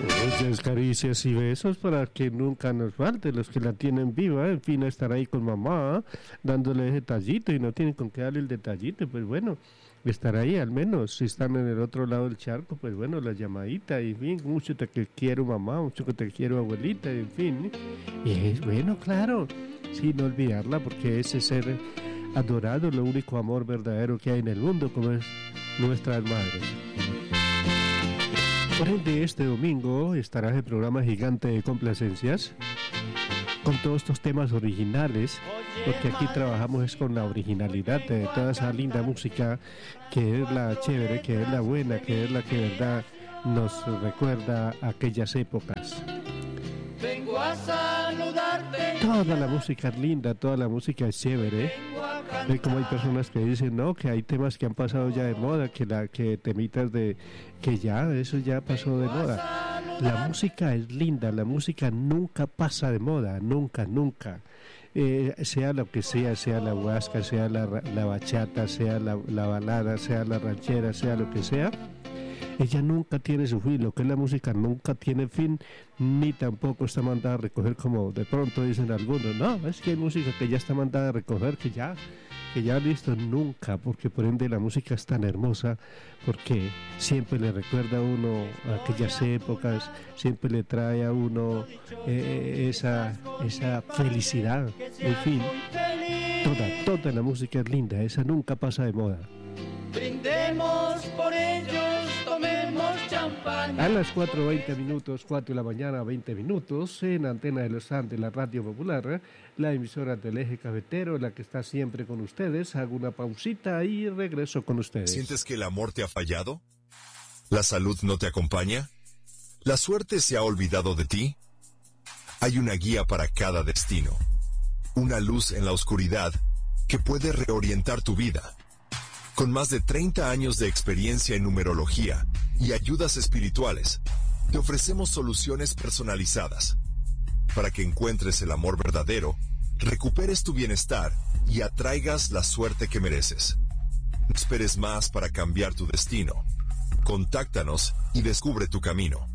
Muchas caricias y besos para que nunca nos falte los que la tienen viva, en fin, estar ahí con mamá, dándole detallito y no tienen con qué darle el detallito, pues bueno, estar ahí al menos, si están en el otro lado del charco, pues bueno, la llamadita, y en fin, mucho te quiero mamá, mucho que te quiero abuelita, en fin, y es bueno, claro, sí, no olvidarla, porque ese ser adorado, lo único amor verdadero que hay en el mundo, como es nuestras madres. Por ende, este domingo estará el programa gigante de complacencias con todos estos temas originales, porque aquí trabajamos es con la originalidad de toda esa linda música que es la chévere, que es la buena, que es la que de verdad nos recuerda aquellas épocas. Vengo a saludarte. Toda la música es linda, toda la música es chévere. Ve como hay personas que dicen, no, que hay temas que han pasado ya de moda, que temitas de que ya, eso ya pasó de moda. La música es linda, la música nunca pasa de moda, nunca, nunca. Sea lo que sea la huasca, sea la bachata, sea la balada, sea la ranchera, sea lo que sea. Ella nunca tiene su fin, lo que es la música nunca tiene fin, ni tampoco está mandada a recoger como de pronto dicen algunos. No, es que hay música que ya está mandada a recoger, que ya listo, nunca, porque por ende la música es tan hermosa, porque siempre le recuerda a uno a aquellas épocas, siempre le trae a uno esa felicidad, en fin, toda la música es linda, esa nunca pasa de moda. Brindemos por ellos, tomemos champán. A las 4:20 minutos, 4 de la mañana, 20 minutos, en Antena de los Andes, la Radio Popular, la emisora del Eje Cafetero, la que está siempre con ustedes. Hago una pausita y regreso con ustedes. ¿Sientes que el amor te ha fallado? ¿La salud no te acompaña? ¿La suerte se ha olvidado de ti? Hay una guía para cada destino. Una luz en la oscuridad que puede reorientar tu vida. Con más de 30 años de experiencia en numerología y ayudas espirituales, te ofrecemos soluciones personalizadas para que encuentres el amor verdadero, recuperes tu bienestar y atraigas la suerte que mereces. No esperes más para cambiar tu destino. Contáctanos y descubre tu camino.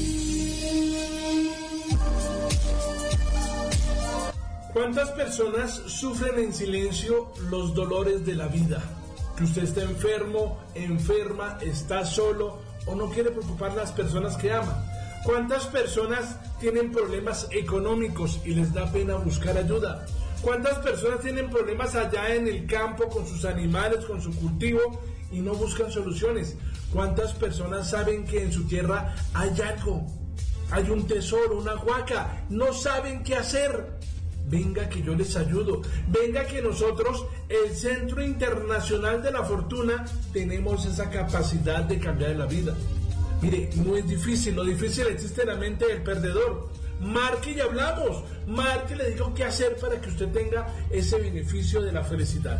¿Cuántas personas sufren en silencio los dolores de la vida? Que usted está enfermo, enferma, está solo o no quiere preocupar a las personas que ama. ¿Cuántas personas tienen problemas económicos y les da pena buscar ayuda? ¿Cuántas personas tienen problemas allá en el campo con sus animales, con su cultivo y no buscan soluciones? ¿Cuántas personas saben que en su tierra hay algo? Hay un tesoro, una huaca, no saben qué hacer. Venga que yo les ayudo, venga que nosotros, el Centro Internacional de la Fortuna, tenemos esa capacidad de cambiar la vida. Mire, no es difícil, lo difícil existe en la mente del perdedor. Marque y hablamos, marque y le digo qué hacer para que usted tenga ese beneficio de la felicidad.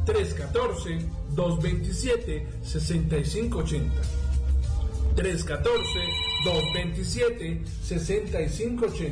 314-227-6580. 314-227-6580.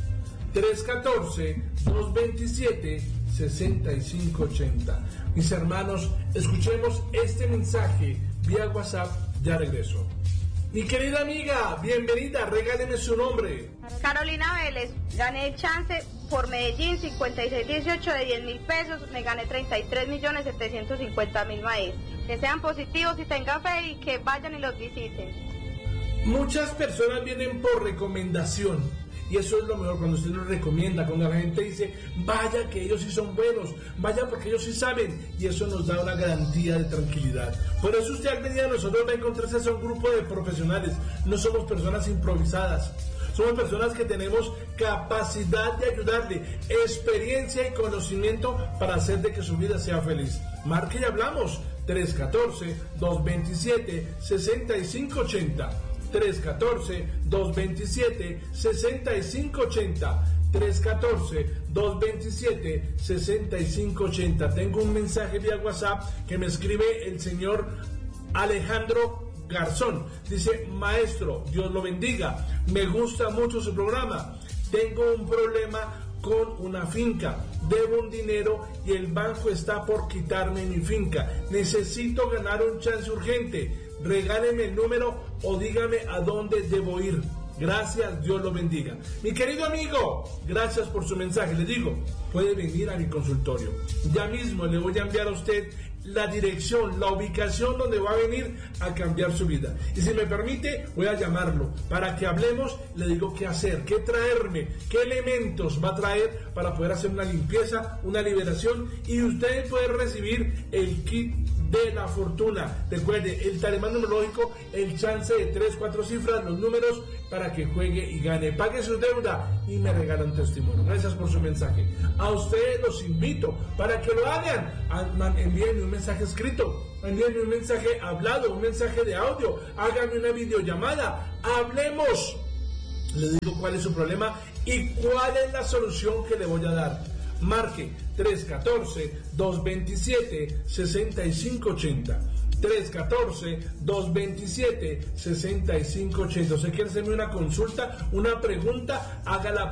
314-227-6580. Mis hermanos, escuchemos este mensaje vía WhatsApp, ya regreso. Mi querida amiga, bienvenida, regáleme su nombre. Carolina Vélez, gané el chance por Medellín, 5618 de 10.000 pesos, me gané 33.750.000 maíz. Que sean positivos y tengan fe y que vayan y los visiten. Muchas personas vienen por recomendación. Y eso es lo mejor, cuando usted los recomienda, cuando la gente dice, vaya que ellos sí son buenos, vaya porque ellos sí saben, y eso nos da una garantía de tranquilidad. Por eso usted al venir a nosotros va a encontrarse a un grupo de profesionales, no somos personas improvisadas, somos personas que tenemos capacidad de ayudarle, experiencia y conocimiento para hacer de que su vida sea feliz. Marque y hablamos, 314-227-6580. 314-227-6580. 314-227-6580. Tengo un mensaje vía WhatsApp que me escribe el señor Alejandro Garzón. Dice, maestro, Dios lo bendiga, me gusta mucho su programa. Tengo un problema con una finca, debo un dinero y el banco está por quitarme mi finca. Necesito ganar un chance urgente. Regáleme el número o dígame a dónde debo ir. Gracias, Dios lo bendiga. Mi querido amigo, gracias por su mensaje. Le digo, puede venir a mi consultorio. Ya mismo le voy a enviar a usted la dirección, la ubicación donde va a venir a cambiar su vida. Y si me permite, voy a llamarlo para que hablemos. Le digo qué hacer, qué traerme, qué elementos va a traer para poder hacer una limpieza, una liberación, y usted puede recibir el kit de la fortuna. Recuerde, el talismán numerológico, el chance de 3, 4 cifras, los números para que juegue y gane. Pague su deuda y me regala un testimonio. Gracias por su mensaje. A ustedes los invito para que lo hagan. Envíenme un mensaje escrito, envíenme un mensaje hablado, un mensaje de audio, háganme una videollamada, hablemos. Le digo cuál es su problema y cuál es la solución que le voy a dar. Marque 314-227-6580. 314-227-6580. ¿Usted quiere hacerme una consulta, una pregunta? Hágala